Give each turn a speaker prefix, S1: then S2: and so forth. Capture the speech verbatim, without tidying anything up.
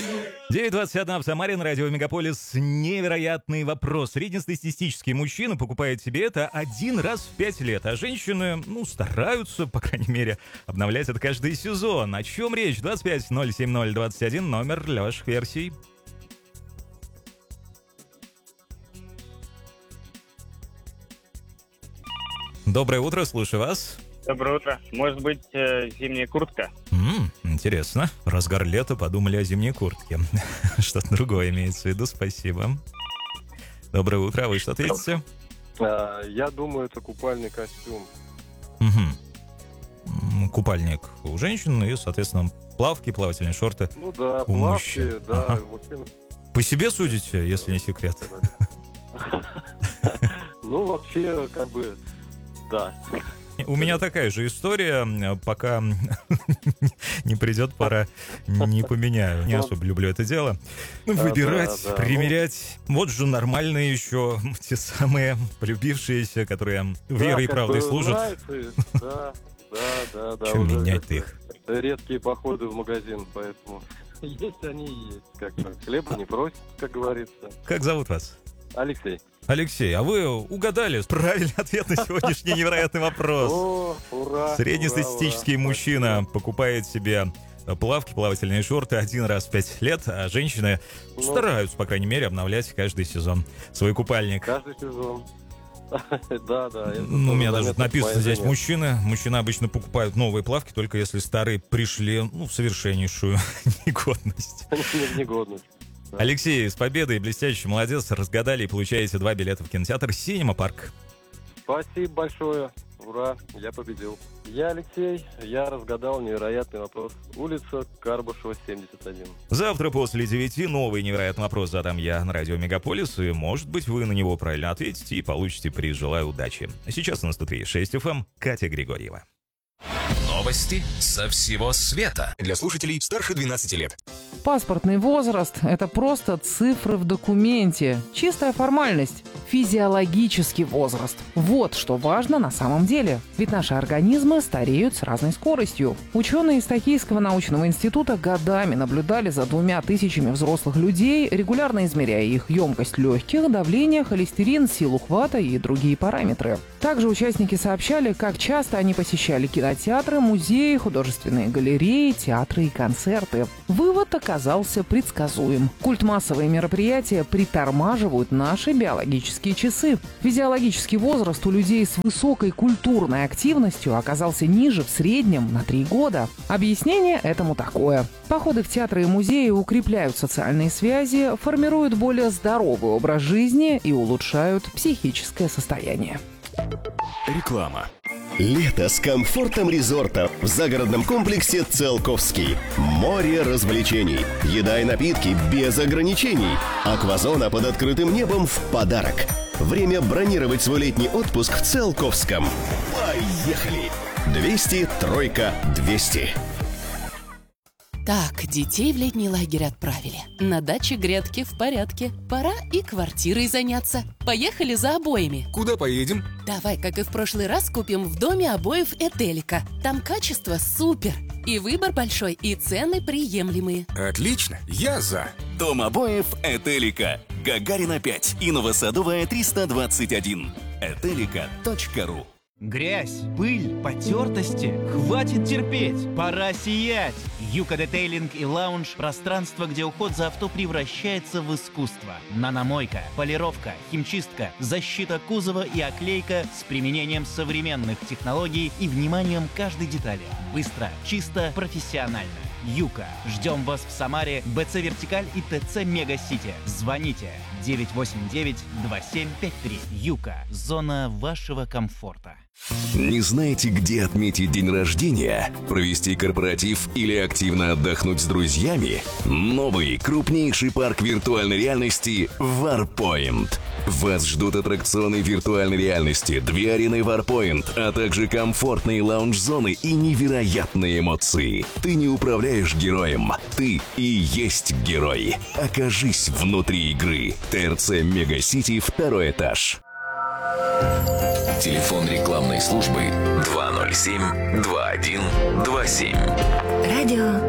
S1: девять двадцать один в Самаре, на радио Мегаполис. Невероятный вопрос. Среднестатистический мужчина покупает себе это один раз в пять лет, а женщины, ну, стараются, по крайней мере, обновлять это каждый сезон. О чем речь? двадцать пять ноль семь ноль двадцать один, номер для ваших версий. Доброе утро, слушаю вас.
S2: Доброе утро. Может быть, э, зимняя куртка?
S1: М-м, интересно. Разгар лета, подумали о зимней куртке. Что-то другое имеется в виду, спасибо. Доброе утро, а вы что ответите?
S3: А, я думаю, это купальный костюм.
S1: Угу. Купальник у женщин и, соответственно, плавки, плавательные шорты.
S3: Ну да,
S1: у
S3: плавки,
S1: мужчин.
S3: да.
S1: Ага.
S3: Мужчин.
S1: По себе судите, если не секрет?
S3: Ну, вообще, как бы, да.
S1: У меня такая же история, пока не придет пора, не поменяю. Не особо люблю это дело. Выбирать,
S3: да, да,
S1: примерять. Вот же нормальные еще те самые полюбившиеся, которые верой и
S3: как
S1: правдой
S3: бы
S1: служат.
S3: нравится, Да, да, да, да.
S1: Чем
S3: уже
S1: менять-то
S3: как-то
S1: их?
S3: Редкие походы в магазин, поэтому есть они и есть. Как-то хлеба не просят, как говорится.
S1: Как зовут вас?
S3: Алексей.
S1: Алексей, а вы угадали правильный ответ на сегодняшний невероятный вопрос.
S3: О, ура!
S1: Среднестатистический
S3: ура, ура.
S1: мужчина покупает себе плавки, плавательные шорты один раз в пять лет, а женщины
S3: Ну,
S1: стараются, по крайней мере, обновлять каждый сезон свой купальник.
S3: Каждый сезон. Да, да. это
S1: Ну, у меня
S3: тоже
S1: даже
S3: заметно в
S1: написано
S3: моей
S1: здесь
S3: жене.
S1: мужчины. Мужчины обычно покупают новые плавки, только если старые пришли, ну, в совершеннейшую негодность.
S3: В негодность. Да.
S1: Алексей, с победой, блестящий, молодец, разгадали и получаете два билета в кинотеатр «Синема Парк».
S3: Спасибо большое. Ура, я победил. Я Алексей, я разгадал невероятный вопрос. Улица Карбышева, семьдесят один.
S1: Завтра после девяти новый невероятный вопрос задам я на радио Мегаполис, и, может быть, вы на него правильно ответите и получите приз. Желаю удачи. Сейчас у нас тут есть шесть эф эм, Катя Григорьева.
S4: Новости со всего света для слушателей старше двенадцати лет.
S5: Паспортный возраст – это просто цифры в документе. Чистая формальность. Физиологический возраст. Вот что важно на самом деле. Ведь наши организмы стареют с разной скоростью. Ученые из Токийского научного института годами наблюдали за двумя тысячами взрослых людей, регулярно измеряя их емкость легких, давление, холестерин, силу хвата и другие параметры. Также участники сообщали, как часто они посещали кинотеатры, музеи, художественные галереи, театры и концерты. Вывод оказался предсказуем. Культмассовые мероприятия притормаживают наши биологические часы. Физиологический возраст у людей с высокой культурной активностью оказался ниже в среднем на три года. Объяснение этому такое. Походы в театры и музеи укрепляют социальные связи, формируют более здоровый образ жизни и улучшают психическое состояние.
S4: Реклама.
S6: Лето с комфортом резорта в загородном комплексе «Циолковский». Море развлечений, еда и напитки без ограничений. Аквазона под открытым небом в подарок. Время бронировать свой летний отпуск в Циолковском. Поехали! двести, тройка, двести.
S7: Так, детей в летний лагерь отправили. На даче грядки в порядке. Пора и квартирой заняться. Поехали за обоями.
S4: Куда поедем?
S7: Давай, как и в прошлый раз, купим в доме обоев Этелика. Там качество супер. И выбор большой, и цены приемлемые.
S4: Отлично, я за.
S8: Дом обоев Этелика. Гагарина пять и Новосадовая триста двадцать один. этелика точка ру.
S9: Грязь, пыль, потертости. Хватит терпеть, пора сиять. Юка Детейлинг и Лаунж – пространство, где уход за авто превращается в искусство. Наномойка, полировка, химчистка, защита кузова и оклейка с применением современных технологий и вниманием к каждой детали. Быстро, чисто, профессионально. Юка. Ждем вас в Самаре, БЦ Вертикаль и ТЦ Мега-Сити. Звоните девять восемь девять два семь пять три. Юка. Зона вашего комфорта.
S8: Не знаете, где отметить день рождения, провести корпоратив или активно отдохнуть с друзьями? Новый, крупнейший парк виртуальной реальности Warpoint. Вас ждут аттракционы виртуальной реальности, две арены Warpoint, а также комфортные лаунж-зоны и невероятные эмоции. Ты не управляешь героем, ты и есть герой. Окажись внутри игры. ТРЦ Мега-Сити, второй этаж.
S4: Телефон рекламной службы два ноль семь два один два семь.
S10: Радио